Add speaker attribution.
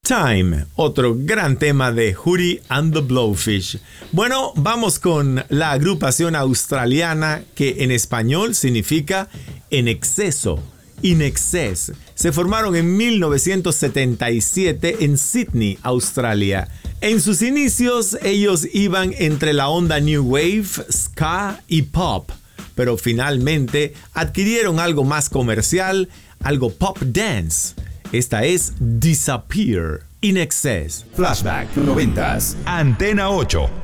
Speaker 1: Time, otro gran tema de Hootie and the Blowfish. Bueno, vamos con la agrupación australiana que en español significa en exceso, in excess. Se formaron en 1977 en Sydney, Australia. En sus inicios ellos iban entre la onda New Wave, ska y pop, pero finalmente adquirieron algo más comercial, algo pop dance. Esta es Disappear, in excess.
Speaker 2: Flashback 90s, Antena 8.